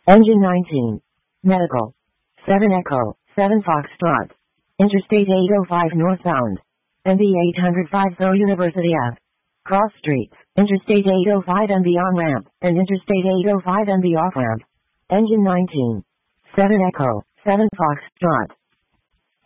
Engine 19. Medical. 7 Echo, 7 Foxtrot. Interstate 805 northbound. NB 805 Throw University Ave. Cross streets, Interstate 805 NB on-ramp, and Interstate 805 NB off-ramp. Engine 19. 7 Echo, 7 Foxtrot.